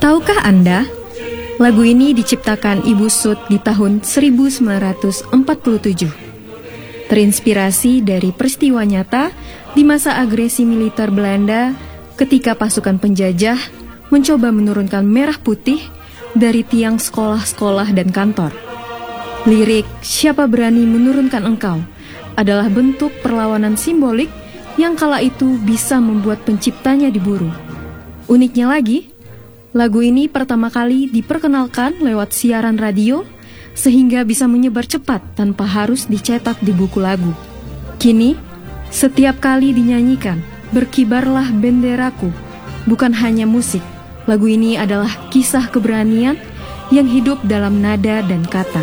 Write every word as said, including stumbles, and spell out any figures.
Tahukah Anda, lagu ini diciptakan Ibu Sud di tahun seribu sembilan ratus empat puluh tujuh. Terinspirasi dari peristiwa nyata di masa agresi militer Belanda ketika pasukan penjajah mencoba menurunkan merah putih dari tiang sekolah-sekolah dan kantor. Lirik "Siapa Berani Menurunkan Engkau" adalah bentuk perlawanan simbolik yang kala itu bisa membuat penciptanya diburu. Uniknya lagi, lagu ini pertama kali diperkenalkan lewat siaran radio sehingga bisa menyebar cepat tanpa harus dicetak di buku lagu. Kini, setiap kali dinyanyikan, "Berkibarlah benderaku" bukan hanya musik. Lagu ini adalah kisah keberanian yang hidup dalam nada dan kata.